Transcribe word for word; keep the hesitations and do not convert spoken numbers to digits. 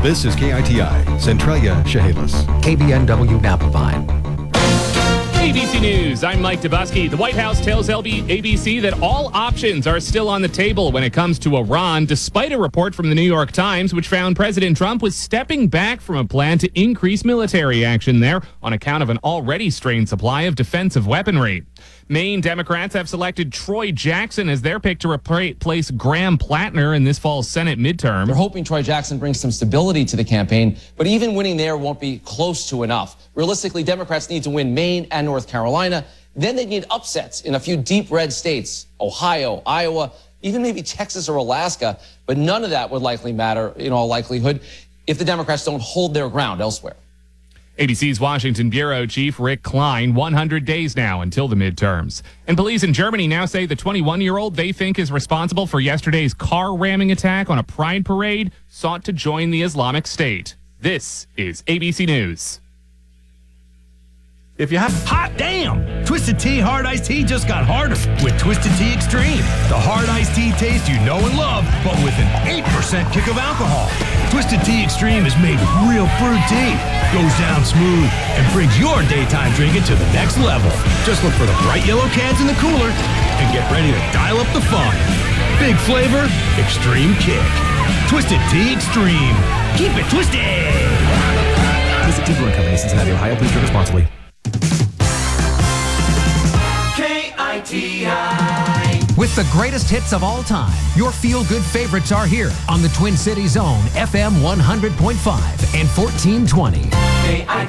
This is K I T I, Centralia, Chehalis. K B N W Napa Vine. A B C News, I'm Mike Dubusky. The White House tells A B C that all options are still on the table when it comes to Iran, despite a report from the New York Times which found President Trump was stepping back from a plan to increase military action there on account of an already strained supply of defensive weaponry. Maine Democrats have selected Troy Jackson as their pick to replace Graham Plattner in this fall's Senate midterm. They're hoping Troy Jackson brings some stability to the campaign, but even winning there won't be close to enough. Realistically, Democrats need to win Maine and North Carolina. Then they need upsets in a few deep red states, Ohio, Iowa, even maybe Texas or Alaska. But none of that would likely matter in all likelihood if the Democrats don't hold their ground elsewhere. A B C's Washington Bureau Chief Rick Klein, one hundred days now until the midterms. And police in Germany now say the twenty-one-year-old they think is responsible for yesterday's car ramming attack on a pride parade sought to join the Islamic State. This is A B C News. If you have hot damn, Twisted Tea Hard Iced Tea just got harder with Twisted Tea Extreme. The hard iced tea taste you know and love, but with an eight percent kick of alcohol. Twisted Tea Extreme is made with real brewed tea, goes down smooth, and brings your daytime drinking to the next level. Just look for the bright yellow cans in the cooler and get ready to dial up the fun. Big flavor, extreme kick. Twisted Tea Extreme. Keep it twisted. Twisted Tea Brewing Company, Cincinnati, Ohio. Please drink responsibly. K I T I. With the greatest hits of all time, your feel-good favorites are here on the Twin Cities Zone, F M one hundred point five and fourteen twenty. K I